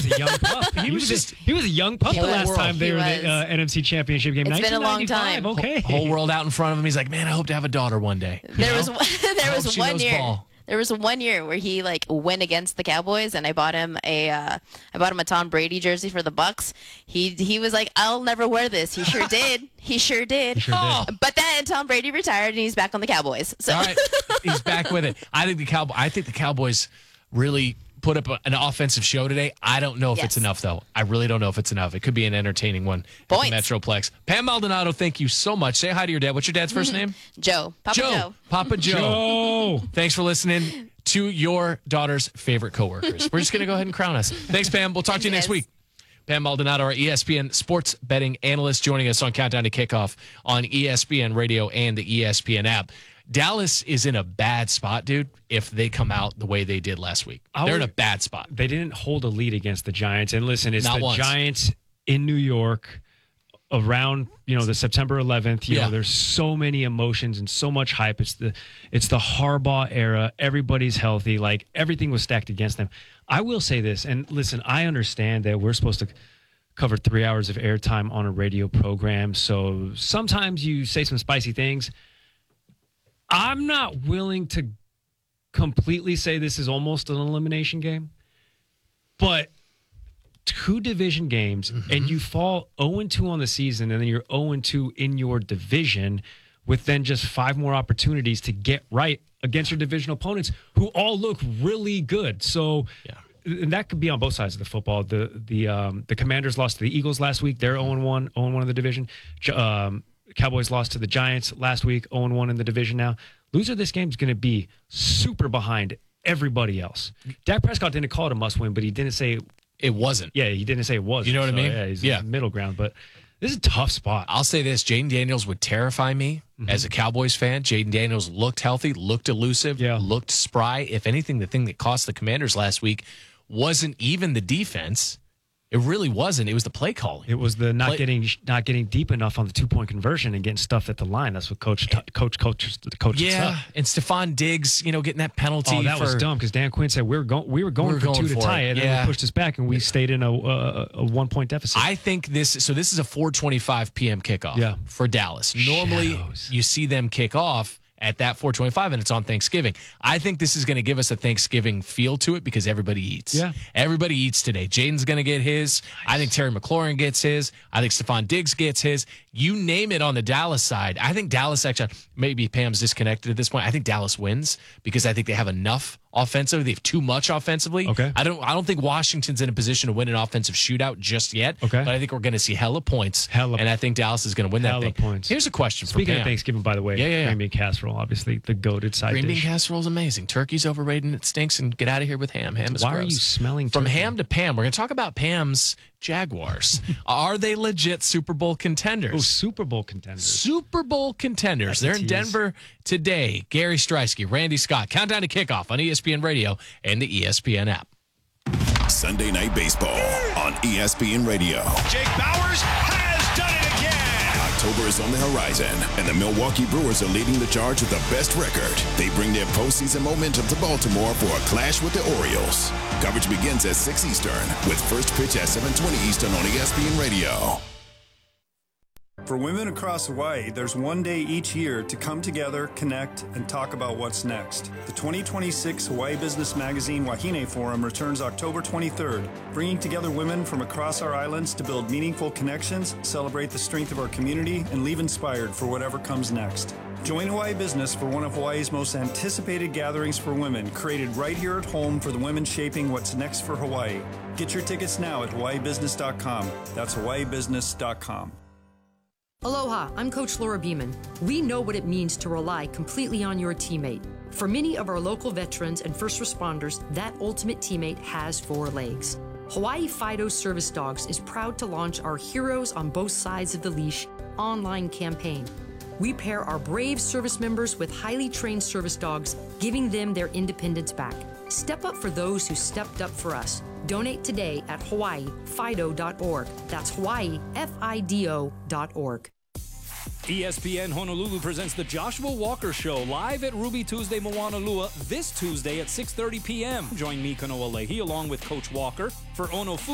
was a young pup. He was a young pup the last time they were in the NFC Championship game. It's been a long time. Okay. Whole world out in front of him. He's like, man, I hope to have a daughter one day. There was 1 year. Ball. There was 1 year where he went against the Cowboys, and I bought him a Tom Brady jersey for the Bucks. He was like, I'll never wear this. He sure did. He sure did. But then Tom Brady retired, and he's back on the Cowboys. So. All right, he's back with it. I think the Cowboys really put up an offensive show today. I don't know if it's enough, though. I really don't know if it's enough. It could be an entertaining one at the Metroplex. Pam Maldonado, thank you so much. Say hi to your dad. What's your dad's first name? Joe. Papa Joe. Thanks for listening to your daughter's favorite coworkers. We're just going to go ahead and crown us. Thanks, Pam. We'll talk to you next week. Pam Maldonado, our ESPN sports betting analyst, joining us on Countdown to Kickoff on ESPN Radio and the ESPN app. Dallas is in a bad spot, dude, if they come out the way they did last week. They're in a bad spot. They didn't hold a lead against the Giants. And listen, it's Not once. Giants in New York around, the September 11th. You know, there's so many emotions and so much hype. It's the Harbaugh era. Everybody's healthy. Like, everything was stacked against them. I will say this, and listen, I understand that we're supposed to cover 3 hours of airtime on a radio program. So sometimes you say some spicy things. I'm not willing to completely say this is almost an elimination game, but 2 division games and you fall 0-2 on the season, and then you're 0-2 in your division with then just 5 more opportunities to get right against your division opponents who all look really good. So and that could be on both sides of the football. The Commanders lost to the Eagles last week. They're 0-1 in the division. Cowboys lost to the Giants last week, 0-1 in the division now. Loser of this game is going to be super behind everybody else. Dak Prescott didn't call it a must-win, but he didn't say it wasn't. Yeah, he didn't say it was. You know what I mean? Yeah, he's in the middle ground. But this is a tough spot. I'll say this. Jaden Daniels would terrify me as a Cowboys fan. Jaden Daniels looked healthy, looked elusive, looked spry. If anything, the thing that cost the Commanders last week wasn't even the defense. It really wasn't. It was the play calling. It was the not getting deep enough on the 2-point conversion and getting stuffed at the line. That's what coach. And Stephon Diggs, getting that penalty. Oh, that was dumb because Dan Quinn said we were going for 2 to tie it, and then we pushed us back, and we stayed in a 1-point deficit. I think this is a 4:25 p.m. kickoff for Dallas. Normally, you see them kick off at that 4:25, and it's on Thanksgiving. I think this is going to give us a Thanksgiving feel to it because everybody eats. Yeah. Everybody eats today. Jaden's going to get his. I think Terry McLaurin gets his. I think Stephon Diggs gets his. You name it on the Dallas side. I think Dallas actually, maybe Pam's disconnected at this point. I think Dallas wins because I think they have enough offensively. They have too much offensively. Okay. I don't think Washington's in a position to win an offensive shootout just yet. Okay. But I think we're going to see hella points. And I think Dallas is going to win that thing. Points. Here's a question Speaking for Pam. of Thanksgiving, by the way, green bean casserole, obviously the goated side dish. Green bean casserole is amazing. Turkey's overrated and it stinks, and get out of here with ham. Ham is Why gross. are you smelling From turkey? ham to Pam, we're going to talk about Pam's Jaguars. Are they legit Super Bowl contenders? Oh, Super Bowl contenders. Super Bowl contenders. They're in Denver today. Gary Streisky, Randy Scott. Countdown to Kickoff on ESPN Radio and the ESPN app. Sunday Night Baseball on ESPN Radio. Jake Bauers has done it again. October is on the horizon, and the Milwaukee Brewers are leading the charge with the best record. They bring their postseason momentum to Baltimore for a clash with the Orioles. Coverage begins at 6 Eastern with first pitch at 7:20 Eastern on ESPN Radio. For women across Hawaii, there's one day each year to come together, connect, and talk about what's next. The 2026 Hawaii Business Magazine Wahine Forum returns October 23rd, bringing together women from across our islands to build meaningful connections, celebrate the strength of our community, and leave inspired for whatever comes next. Join Hawaii Business for one of Hawaii's most anticipated gatherings for women, created right here at home for the women shaping what's next for Hawaii. Get your tickets now at hawaiibusiness.com. That's hawaiibusiness.com. Aloha, I'm Coach Laura Beeman. We know what it means to rely completely on your teammate. For many of our local veterans and first responders, that ultimate teammate has 4 legs. Hawaii Fido Service Dogs is proud to launch our Heroes on Both Sides of the Leash online campaign. We pair our brave service members with highly trained service dogs, giving them their independence back. Step up for those who stepped up for us. Donate today at hawaiifido.org. That's hawaiifido.org. ESPN Honolulu presents the Joshua Walker Show live at Ruby Tuesday Moanalua this Tuesday at 6:30 p.m. Join me, Kanoa Leahy, along with Coach Walker for Ono Food.